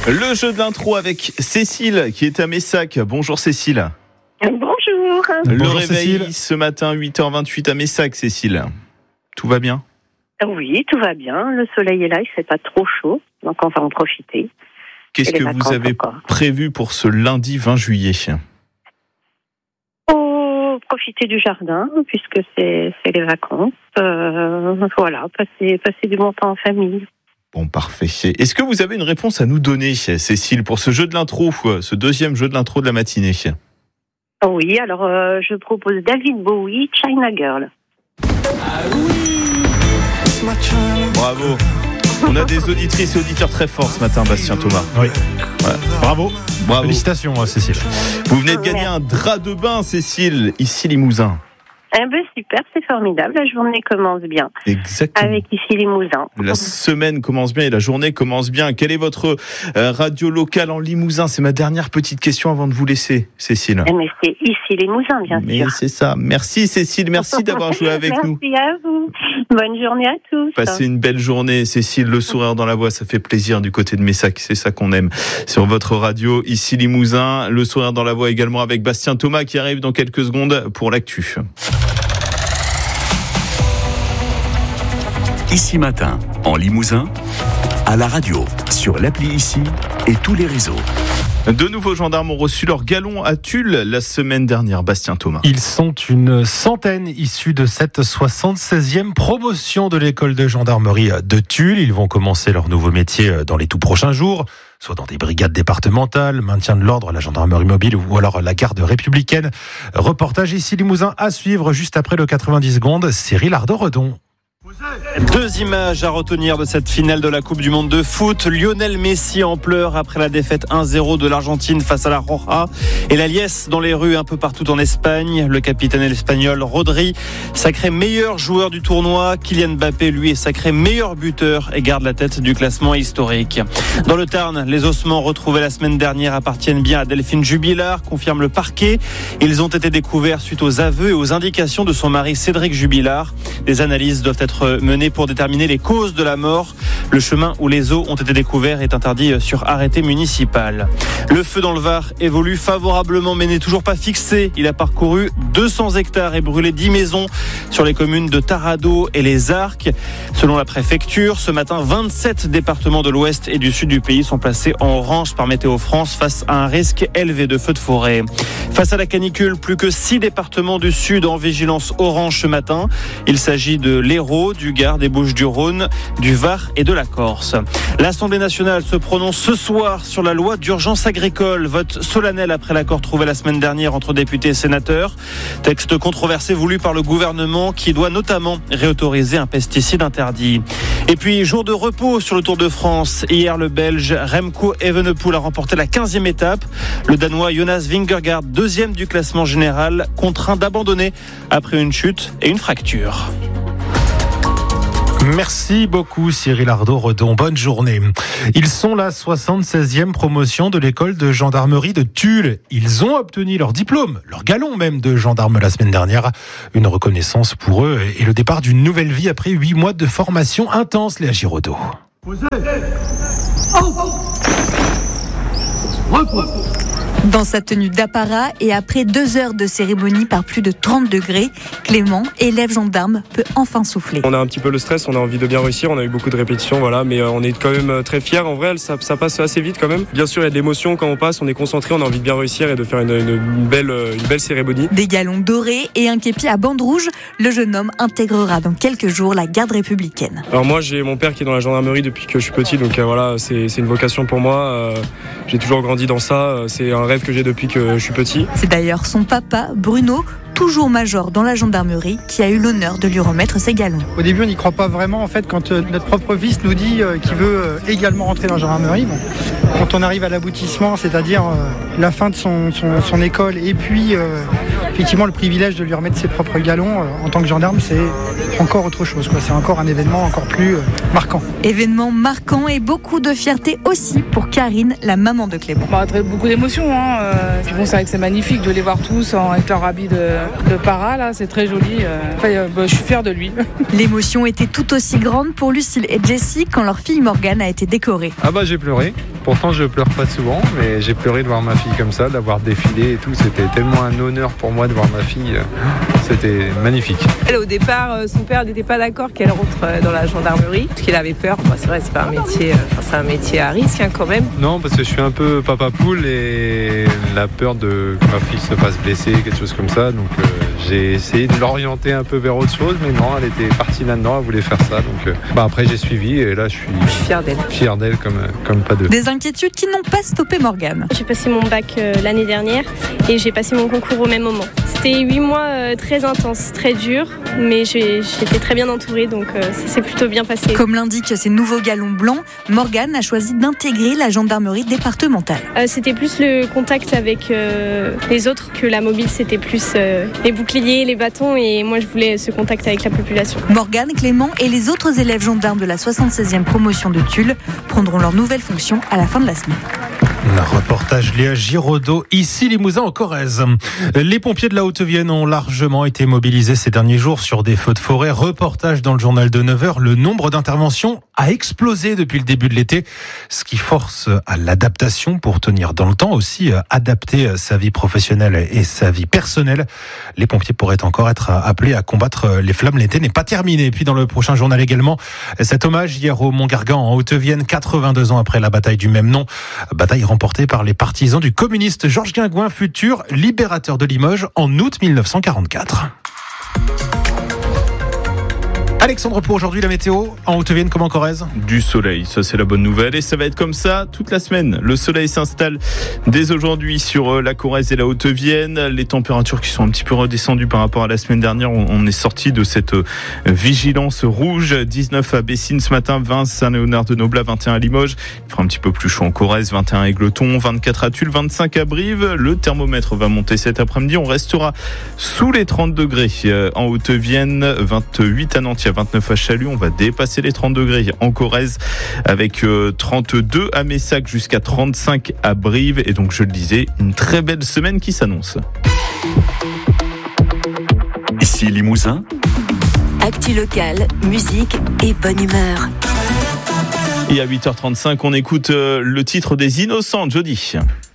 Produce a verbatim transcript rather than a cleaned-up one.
Le jeu de l'intro avec Cécile qui est à Messac. Bonjour Cécile. Bonjour. Le Bonjour, réveil Cécile. ce matin huit heures vingt-huit à Messac, Cécile. Tout va bien ? Oui, tout va bien. Le soleil est là, il ne fait pas trop chaud, donc on va en profiter. Qu'est-ce Et les que vous vacances avez encore. prévu pour ce lundi vingt juillet ? Oh, profiter du jardin, puisque c'est, c'est les vacances. Euh, voilà, passer, passer du bon temps en famille. Bon, parfait. Est-ce que vous avez une réponse à nous donner, Cécile, pour ce jeu de l'intro, ce deuxième jeu de l'intro de la matinée ? Oui, alors euh, je propose David Bowie, China Girl. Bravo. On a des auditrices et auditeurs très forts ce matin, Bastien Thomas. Oui. Voilà. Bravo. Bravo. Félicitations, Cécile. Vous venez de gagner un drap de bain, Cécile, ici Limousin. Eh ben super, c'est formidable. La journée commence bien. Exactement. Avec ici Limousin. La semaine commence bien et la journée commence bien. Quelle est votre euh, radio locale en Limousin ? C'est ma dernière petite question avant de vous laisser, Cécile. Eh, mais c'est ici Limousin, bien Mais sûr. c'est ça. Merci Cécile, merci d'avoir joué avec Merci nous. Merci à vous. Bonne journée à tous. Passez une belle journée, Cécile. Le sourire dans la voix, ça fait plaisir du côté de Messac. C'est ça qu'on aime. Sur votre radio, ici Limousin. Le sourire dans la voix également avec Bastien Thomas qui arrive dans quelques secondes pour l'actu. Ici Matin, en Limousin, à la radio, sur l'appli Ici et tous les réseaux. De nouveaux gendarmes ont reçu leur galon à Tulle la semaine dernière. Bastien Thomas. Ils sont une centaine issus de cette soixante-seizième promotion de l'école de gendarmerie de Tulle. Ils vont commencer leur nouveau métier dans les tout prochains jours, soit dans des brigades départementales, maintien de l'ordre, la gendarmerie mobile ou alors la garde républicaine. Reportage ici Limousin à suivre juste après le quatre-vingt-dix secondes. Cyril Ardo-Redon. Deux images à retenir de cette finale de la Coupe du Monde de foot. Lionel Messi en pleurs après la défaite un zéro de l'Argentine face à la Roja et la liesse dans les rues un peu partout en Espagne. Le capitaine espagnol Rodri, sacré meilleur joueur du tournoi. Kylian Mbappé, lui, est sacré meilleur buteur et garde la tête du classement historique. Dans le Tarn, les ossements retrouvés la semaine dernière appartiennent bien à Delphine Jubilard, confirme le parquet. Ils ont été découverts suite aux aveux et aux indications de son mari Cédric Jubilard. Des analyses doivent être menés pour déterminer les causes de la mort. Le chemin où les os ont été découverts est interdit sur arrêté municipal. Le feu dans le Var évolue favorablement mais n'est toujours pas fixé. Il a parcouru deux cents hectares et brûlé dix maisons sur les communes de Tarado et les Arcs. Selon la préfecture, ce matin, vingt-sept départements de l'ouest et du sud du pays sont placés en orange par Météo France face à un risque élevé de feux de forêt. Face à la canicule, plus que six départements du sud en vigilance orange ce matin. Il s'agit de l'Hérault, du Gard, des Bouches-du-Rhône, du Var et de la Corse. L'Assemblée nationale se prononce ce soir sur la loi d'urgence agricole. Vote solennel après l'accord trouvé la semaine dernière entre députés et sénateurs. Texte controversé voulu par le gouvernement qui doit notamment réautoriser un pesticide interdit. Et puis, jour de repos sur le Tour de France. Hier, le Belge Remco Evenepoel a remporté la quinzième étape. Le Danois Jonas Vingegaard, deuxième du classement général, contraint d'abandonner après une chute et une fracture. Merci beaucoup Cyril Ardo-Redon, bonne journée. Ils sont la soixante-seizième promotion de l'école de gendarmerie de Tulle. Ils ont obtenu leur diplôme, leur galon même de gendarme la semaine dernière. Une reconnaissance pour eux et le départ d'une nouvelle vie après huit mois de formation intense, Léa Giraudot. Dans sa tenue d'apparat et après deux heures de cérémonie par plus de trente degrés, Clément, élève gendarme, peut enfin souffler. On a un petit peu le stress, on a envie de bien réussir, on a eu beaucoup de répétitions, voilà, mais on est quand même très fiers. En vrai, ça, ça passe assez vite quand même. Bien sûr, il y a de l'émotion quand on passe, on est concentré, on a envie de bien réussir et de faire une, une, une, belle, une belle cérémonie. Des galons dorés et un képi à bande rouge, le jeune homme intégrera dans quelques jours la garde républicaine. Alors moi, j'ai mon père qui est dans la gendarmerie depuis que je suis petit, donc euh, voilà, c'est, c'est une vocation pour moi. Euh, j'ai toujours grandi dans ça, c'est un rêve que j'ai depuis que je suis petit. C'est d'ailleurs son papa, Bruno, toujours major dans la gendarmerie, qui a eu l'honneur de lui remettre ses galons. Au début, on n'y croit pas vraiment en fait quand euh, notre propre fils nous dit euh, qu'il veut euh, également rentrer dans la gendarmerie. Bon, quand on arrive à l'aboutissement, c'est-à-dire euh, la fin de son, son, son école et puis euh, effectivement le privilège de lui remettre ses propres galons euh, en tant que gendarme, c'est encore autre chose, quoi. C'est encore un événement encore plus euh, marquant. Événement marquant et beaucoup de fierté aussi pour Karine, la maman de Clément. Bah, très, beaucoup d'émotions. Hein. Euh, puis bon, c'est vrai que c'est magnifique de les voir tous en, avec leur habit de, de para, là, c'est très joli. Euh, enfin, euh, bah, je suis fière de lui. L'émotion était tout aussi grande pour Lucille et Jessie quand leur fille Morgane a été décorée. Ah bah j'ai pleuré. Pourtant, je pleure pas souvent, mais j'ai pleuré de voir ma fille comme ça, d'avoir défilé et tout. C'était tellement un honneur pour moi de voir ma fille. C'était magnifique. Elle, au départ, son père n'était pas d'accord qu'elle rentre dans la gendarmerie, parce qu'il avait peur. Bah, c'est vrai, c'est pas un métier, enfin, c'est un métier à risque hein, quand même. Non, parce que je suis un peu papa poule et la peur de que ma fille se fasse blesser, quelque chose comme ça. Donc, euh, j'ai essayé de l'orienter un peu vers autre chose, mais non, elle était partie là-dedans, elle voulait faire ça. Donc, euh, bah, après, j'ai suivi et là, je suis, je suis fière d'elle. Fière d'elle comme, comme pas deux. Des inquiétudes qui n'ont pas stoppé Morgane. J'ai passé mon bac euh, l'année dernière et j'ai passé mon concours au même moment. C'était huit mois euh, très intenses, très durs, mais j'ai, j'étais très bien entourée, donc euh, ça s'est plutôt bien passé. Comme l'indiquent ces nouveaux galons blancs, Morgane a choisi d'intégrer la gendarmerie départementale. Euh, c'était plus le contact avec euh, les autres que la mobile, c'était plus euh, les boucliers, les bâtons, et moi je voulais ce contact avec la population. Morgane, Clément et les autres élèves gendarmes de la soixante-seizième promotion de Tulle prendront leurs nouvelles fonctions à la fin de la semaine. Un reportage Léa Giraudot, ici Limousin en Corrèze. Les pompiers de la Haute-Vienne ont largement été mobilisés ces derniers jours sur des feux de forêt. Reportage dans le journal de neuf heures. Le nombre d'interventions a explosé depuis le début de l'été, ce qui force à l'adaptation pour tenir dans le temps, aussi adapter sa vie professionnelle et sa vie personnelle. Les pompiers pourraient encore être appelés à combattre les flammes. L'été n'est pas terminé. Et puis dans le prochain journal également, cet hommage hier au Mont-Gargan en Haute-Vienne, quatre-vingt-deux ans après la bataille du même nom. Bataille remporté par les partisans du communiste Georges Guingouin, futur libérateur de Limoges en août mille neuf cent quarante-quatre. Alexandre, pour aujourd'hui, la météo en Haute-Vienne comme en Corrèze? Du soleil, ça c'est la bonne nouvelle, et ça va être comme ça toute la semaine. Le soleil s'installe dès aujourd'hui sur la Corrèze et la Haute-Vienne. Les températures qui sont un petit peu redescendues par rapport à la semaine dernière. On est sorti de cette vigilance rouge. dix-neuf à Bessines ce matin, vingt Saint-Léonard-de-Noblat, vingt et un à Limoges. Il fera un petit peu plus chaud en Corrèze, vingt et un à Égletons, vingt-quatre à Tulle, vingt-cinq à Brive. Le thermomètre va monter cet après-midi. On restera sous les trente degrés en Haute-Vienne, vingt-huit à Nantes, vingt-neuf à Chalut, on va dépasser les trente degrés en Corrèze avec trente-deux à Messac jusqu'à trente-cinq à Brive, et donc je le disais, une très belle semaine qui s'annonce. Ici Limousin. Actu locale, musique et bonne humeur. Et à huit heures trente-cinq, on écoute le titre des Innocents, Jody.